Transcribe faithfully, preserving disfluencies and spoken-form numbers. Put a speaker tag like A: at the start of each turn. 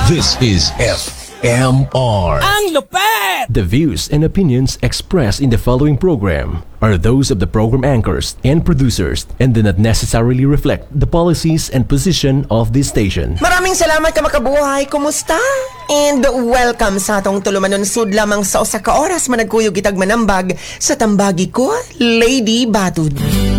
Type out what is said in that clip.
A: This is F M R.
B: Ang lupet!
C: The views and opinions expressed in the following program are those of the program anchors and producers and do not necessarily reflect the policies and position of this station.
D: Maraming salamat ka makabuhay. Kumusta? And welcome sa atong tulumanon sud lamang sa usa ka oras managkuyog itag manambag sa tambagi ko, Lady Batud.